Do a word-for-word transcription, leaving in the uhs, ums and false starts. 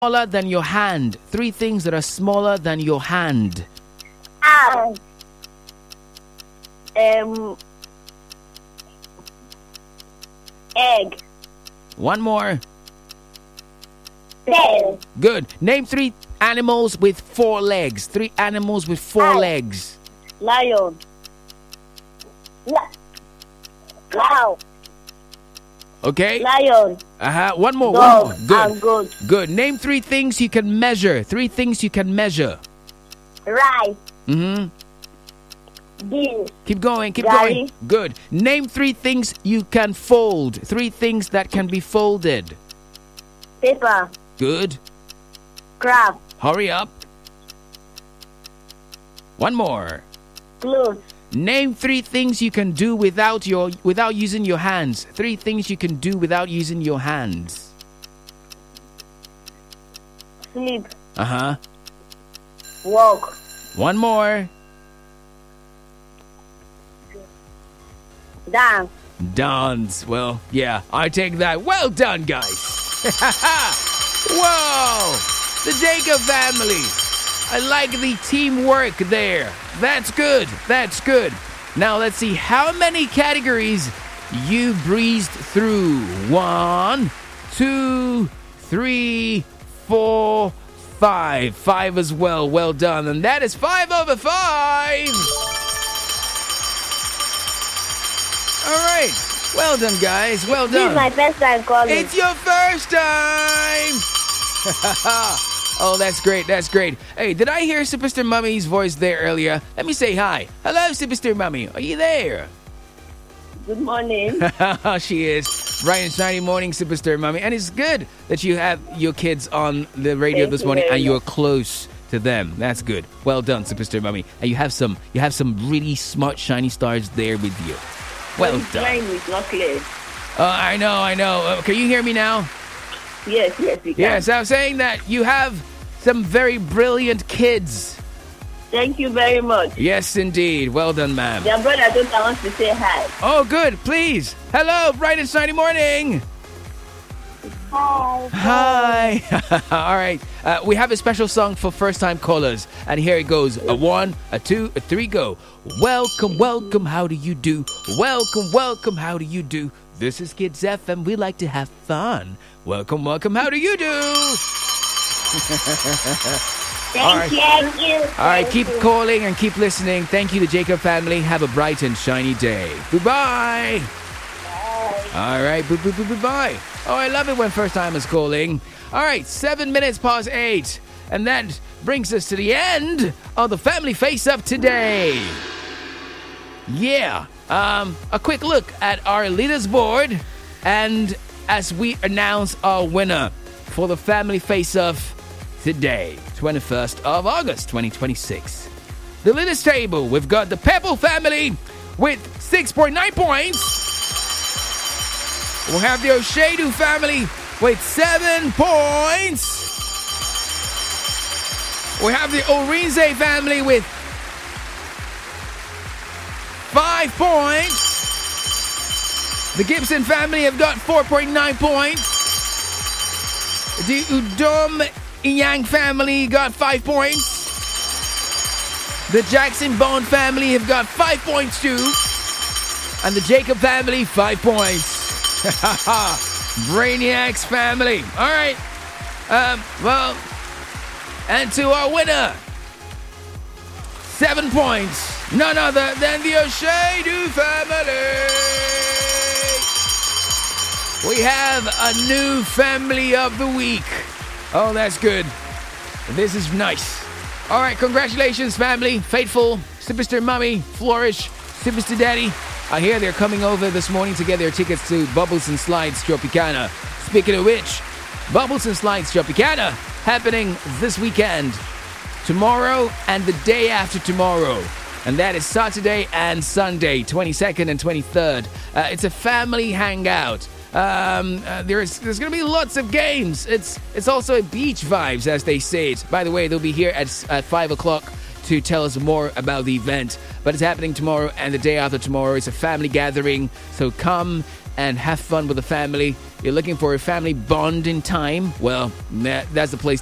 smaller than your hand. Three things that are smaller than your hand. Ah. Um. Egg. One more. Tail. Good. Name three animals with four legs. Three animals with four Lion. legs. Lion. La- cow. Okay? Lion. Uh-huh. One more. Dog. One more. Good. And goat. Good. Name three things you can measure. Three things you can measure. Rice. Mm-hmm. Beans. Keep going. Keep Gary. going. Good. Name three things you can fold. Three things that can be folded. Paper. Good. Craft. Hurry up. One more. Clothes. Name three things you can do without your without using your hands. Three things you can do without using your hands. Sleep. Uh-huh. Walk. One more. Dance. Dance. Well, yeah, I take that. Well done, guys. Whoa! The Jacob family. I like the teamwork there. That's good. That's good. Now let's see how many categories you breezed through. One, two, three, four, five. Five as well. Well done. And that is five over five. All right. Well done, guys. Well done. This is my first time calling. It's your first time. Oh, that's great. That's great. Hey, did I hear Superstar Mummy's voice there earlier? Let me say hi. Hello, Superstar Mummy. Are you there? Good morning. She is. Bright and shiny morning, Superstar Mummy. And it's good that you have your kids on the radio Thank this you morning very and you're much. close to them. That's good. Well done, Superstar Mummy. And you have some you have some really smart shiny stars there with you. Well This done. line is not clear. Uh, I know, I know. Uh, can you hear me now? Yes, yes, we can. Yes, I'm saying that you have some very brilliant kids. Thank you very much. Yes, indeed. Well done, ma'am. Their brother don't want to say hi. Oh, good. Please. Hello, bright and shiny morning. Hi. Hi. All right. Uh, we have a special song for first-time callers. And here it goes. A one, a two, a three, go. Welcome, welcome. How do you do? Welcome, welcome. How do you do? This is Kids F M. We like to have fun. Welcome, welcome. How do you do? Thank All right. you. Thank you. All right, Thank keep you. calling and keep listening. Thank you, the Jacob family. Have a bright and shiny day. Goodbye. Bye. All right, boo boo boo boo bye. Oh, I love it when first time is calling. All right, seven minutes past eight. And that brings us to the end of the Family Face Up today. Yeah, um, a quick look at our leaders board. And as we announce our winner for the Family Face Off today, twenty-first of August, twenty twenty-six. The leaders table, we've got the Pebble family with six point nine points. We'll have the Oshedu family with seven points. We have the Orinze family with five points. The Gibson family have got four point nine points. The Udom Yang family got five points. The Jackson Bone family have got five points too. And the Jacob family, five points. Brainiacs family. All right. Um, well, and to our winner, seven points. None other than the Oshedu family. We have a new family of the week. Oh, that's good. This is nice. All right, congratulations, family. Faithful, Superstar Mummy, Flourish, Superstar Daddy. I hear they're coming over this morning to get their tickets to Bubbles and Slides Tropicana. Speaking of which, Bubbles and Slides Tropicana happening this weekend, tomorrow and the day after tomorrow. And that is Saturday and Sunday, twenty-second and twenty-third. Uh, it's a family hangout. Um, uh, there's there's going to be lots of games. It's it's also a beach vibes, as they say it. By the way, they'll be here at, at five o'clock to tell us more about the event. But it's happening tomorrow and the day after tomorrow. It's a family gathering, so come and have fun with the family. You're looking for a family bonding time? Well, that, that's the place